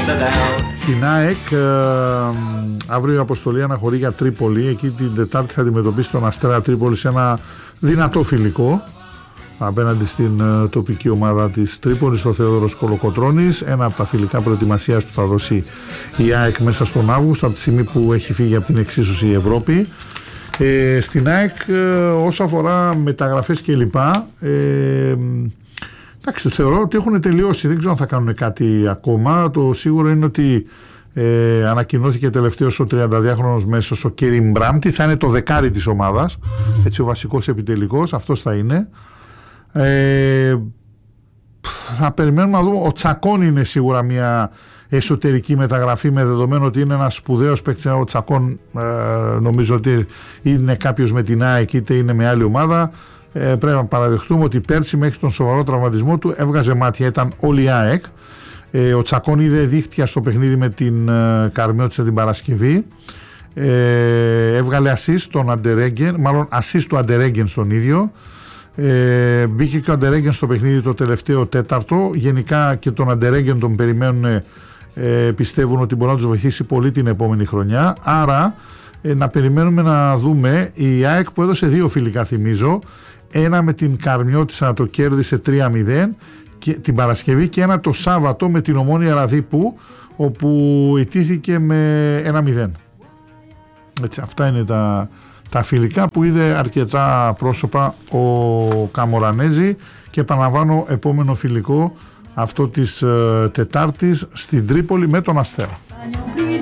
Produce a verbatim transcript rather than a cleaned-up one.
Στην ΑΕΚ ε, αύριο η αποστολή αναχωρεί για Τρίπολη. Εκεί την Τετάρτη θα αντιμετωπίσει τον Αστέρα Τρίπολη σε ένα δυνατό φιλικό απέναντι στην ε, τοπική ομάδα της Τρίπολης, στο Θεόδωρος Κολοκοτρώνης. Ένα από τα φιλικά προετοιμασίας που θα δώσει η ΑΕΚ μέσα στον Αύγουστο, από τη στιγμή που έχει φύγει από την εξίσωση η Ευρώπη. Ε, στην ΑΕΚ ε, όσο αφορά μεταγραφές κλπ, ε, εντάξει, θεωρώ ότι έχουν τελειώσει, δεν ξέρω αν θα κάνουν κάτι ακόμα. Το σίγουρο είναι ότι ε, ανακοινώθηκε τελευταίος ο τριανταδυάχρονος μέσος, ο Κέριμ Μπράμπτη, θα είναι το δεκάρι της ομάδας, έτσι, ο βασικός επιτελικός, αυτός θα είναι. Ε, θα περιμένουμε να δούμε. Ο Τσακών είναι σίγουρα μια εσωτερική μεταγραφή, με δεδομένο ότι είναι ένας σπουδαίος παίκτης. Ο Τσακών ε, νομίζω ότι είναι κάποιος με την ΑΕΚ είτε είναι με άλλη ομάδα. Ε, πρέπει να παραδεχτούμε ότι πέρσι μέχρι τον σοβαρό τραυματισμό του έβγαζε μάτια, ήταν όλη η ΑΕΚ. Ε, ο Τσακών είδε δίχτυα στο παιχνίδι με την ε, Καρμιώτισσα την Παρασκευή. Ε, έβγαλε assist τον Αντερέγγεν, μάλλον assist του Αντερέγγεν στον ίδιο. Ε, μπήκε και ο Αντερέγγεν στο παιχνίδι το τελευταίο τέταρτο. Γενικά και τον Αντερέγγεν τον περιμένουν, ε, πιστεύουν ότι μπορεί να τους βοηθήσει πολύ την επόμενη χρονιά. Άρα ε, να περιμένουμε να δούμε. Η ΑΕΚ που έδωσε δύο φιλικά, θυμίζω, ένα με την Καρμιώτισσα το κέρδισε τρία μηδέν και, την Παρασκευή, και ένα το Σάββατο με την Ομόνοια Ραδίπου, όπου ιτήθηκε με ένα μηδέν. Έτσι, αυτά είναι τα, τα φιλικά που είδε αρκετά πρόσωπα ο Καμορανέζη. Και επαναλαμβάνω, επόμενο φιλικό αυτό της ε, Τετάρτης στην Τρίπολη με τον Αστέρα.